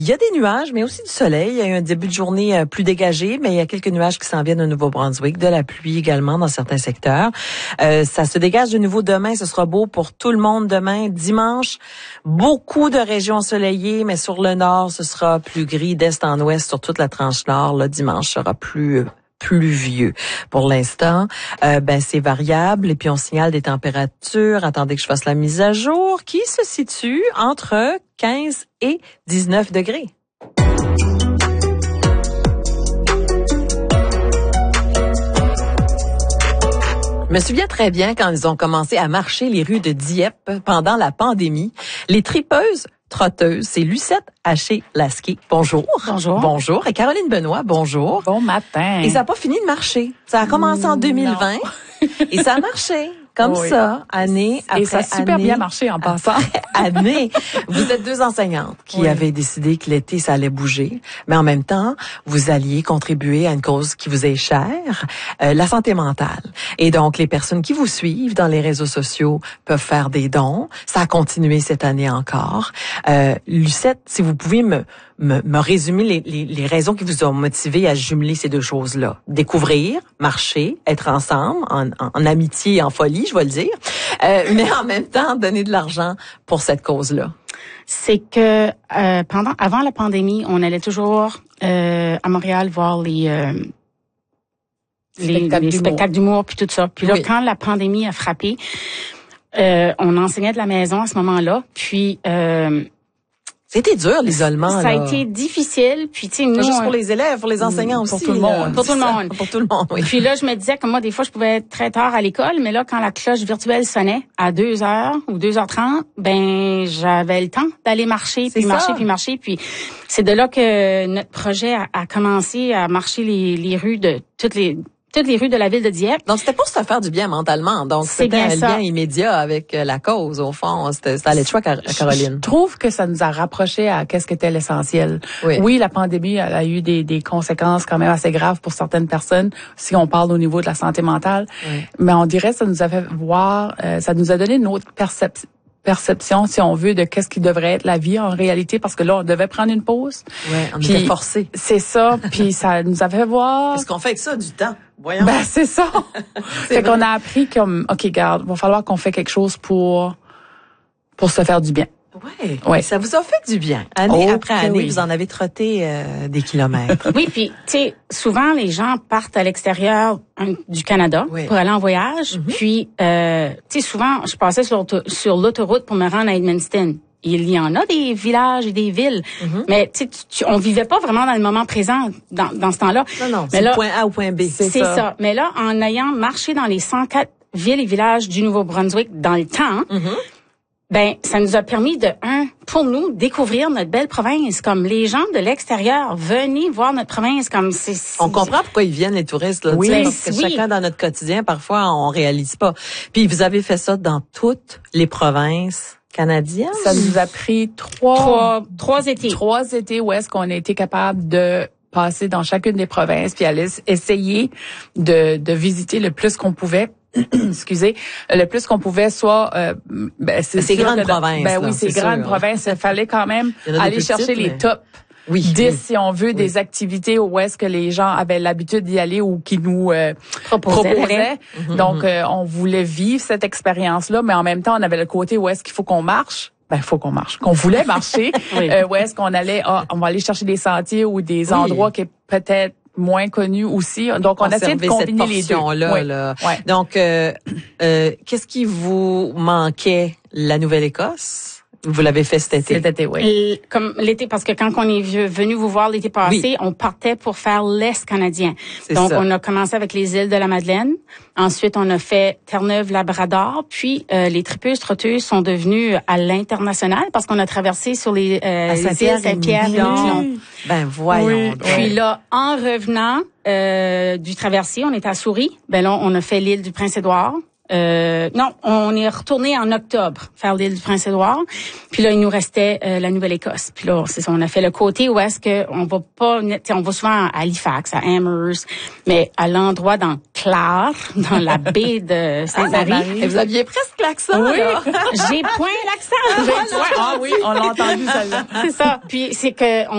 Il y a des nuages, mais aussi du soleil. Il y a eu un début de journée plus dégagé, mais il y a quelques nuages qui s'en viennent au Nouveau-Brunswick, de la pluie également dans certains secteurs. Ça se dégage de nouveau demain. Ce sera beau pour tout le monde demain. Dimanche, beaucoup de régions ensoleillées, mais sur le nord, ce sera plus gris d'est en ouest sur toute la tranche nord. Là, dimanche sera plus pluvieux. Pour l'instant, c'est variable. Et puis, on signale des températures. Attendez que je fasse la mise à jour, qui se situe entre 15 et 19 degrés. Je me souviens très bien quand ils ont commencé à marcher les rues de Dieppe pendant la pandémie. Les tripeuses trotteuses, c'est Lucette Haché-Lasky. Bonjour. Bonjour. Bonjour. Et Caroline Benoît, bonjour. Bon matin. Et ça n'a pas fini de marcher. Ça a commencé en 2020 et ça a marché. Comme ça, année après année. Et ça a super bien marché en passant. Année. Vous êtes deux enseignantes qui avaient décidé que l'été, ça allait bouger. Mais en même temps, vous alliez contribuer à une cause qui vous est chère, la santé mentale. Et donc, les personnes qui vous suivent dans les réseaux sociaux peuvent faire des dons. Ça a continué cette année encore. Lucette, si vous pouviez me résumer les raisons qui vous ont motivé à jumeler ces deux choses-là. Découvrir, marcher, être ensemble, en amitié, en folie, je vais le dire, mais en même temps, donner de l'argent pour cette cause-là. C'est que avant la pandémie, on allait toujours à Montréal voir les spectacles d'humour puis tout ça. Puis là, quand la pandémie a frappé, on enseignait de la maison à ce moment-là. Puis c'était dur, l'isolement. Ça a été difficile. Puis, tu sais, nous. Pas juste pour les élèves, pour les enseignants aussi. Pour tout le monde. Pour tout le monde. Pour tout le monde, oui. Puis là, je me disais que moi, des fois, je pouvais être très tard à l'école, mais là, quand la cloche virtuelle sonnait à 2h ou 2h30, j'avais le temps d'aller marcher, puis marcher. Puis c'est de là que notre projet a commencé à marcher les rues de toutes les rues de la ville de Dieppe. Donc, c'était pour se faire du bien mentalement. Donc, c'était un lien immédiat avec la cause, au fond. C'était allé de choix, Caroline. Je trouve que ça nous a rapprochés à qu'est-ce qu'était l'essentiel. Oui, la pandémie, elle a eu des conséquences quand même assez graves pour certaines personnes, si on parle au niveau de la santé mentale. Oui. Mais on dirait que ça nous a fait voir, ça nous a donné une autre perception, si on veut, de qu'est-ce qui devrait être la vie en réalité, parce que là, on devait prendre une pause. Ouais, on était forcés. C'est ça, puis ça nous a fait voir... Qu'est-ce qu'on fait avec ça, du temps? Voyons. C'est ça. Fait qu'on a appris comme, OK, garde, va falloir qu'on fait quelque chose pour se faire du bien. Oui. Ça vous a fait du bien. Année après année, vous en avez trotté des kilomètres. Oui, puis tu sais, souvent les gens partent à l'extérieur du Canada pour aller en voyage. Puis tu sais, souvent je passais sur l'autoroute pour me rendre à Edmundston. Il y en a des villages et des villes, mais tu sais, on vivait pas vraiment dans le moment présent dans ce temps-là. Non, c'est le point A au point B. C'est ça. Mais là, en ayant marché dans les 104 villes et villages du Nouveau-Brunswick dans le temps, ça nous a permis pour nous, découvrir notre belle province. Comme les gens de l'extérieur, venez voir notre province. Comme on comprend pourquoi ils viennent, les touristes, là. Parce que chacun dans notre quotidien, parfois, on réalise pas. Puis vous avez fait ça dans toutes les provinces canadiennes. Ça nous a pris trois étés. 3 étés où est-ce qu'on a été capable de passer dans chacune des provinces puis aller essayer de visiter le plus qu'on pouvait. Excusez, le plus qu'on pouvait, soit c'est grande province. C'est grande province. Il fallait quand même aller chercher les top 10, si on veut, des activités où est-ce que les gens avaient l'habitude d'y aller ou qui nous proposaient. Donc, on voulait vivre cette expérience-là, mais en même temps, on avait le côté où est-ce qu'il faut qu'on marche. Faut qu'on marche. Qu'on voulait marcher. Où est-ce qu'on allait, on va aller chercher des sentiers ou des endroits qui est peut-être moins connus aussi. Donc, on essaie de combiner les deux. Là. Donc, qu'est-ce qui vous manquait? La Nouvelle-Écosse? Vous l'avez fait cet été? Cet été, oui. Et comme l'été, parce que quand on est venu vous voir l'été passé, on partait pour faire l'Est canadien. Donc, on a commencé avec les îles de la Madeleine. Ensuite, on a fait Terre-Neuve-Labrador. Puis, les tripeuses trotteuses sont devenues à l'international parce qu'on a traversé sur les îles Saint-Pierre et Miquelon. Voyons. Puis là, en revenant du traversier, on était à Souris. Là, on a fait l'île du Prince-Édouard. Non, on est retourné en octobre faire l'île du Prince-Édouard. Puis là, il nous restait la Nouvelle-Écosse. Puis là, c'est ça, on a fait le côté où est-ce que on va pas, on va souvent à Halifax, à Amherst, mais à l'endroit dans Clare, dans la baie de Sainte-Marie. Et vous aviez presque l'accent, là. J'ai point l'accent. On l'a entendu, celle-là. C'est ça. Puis c'est que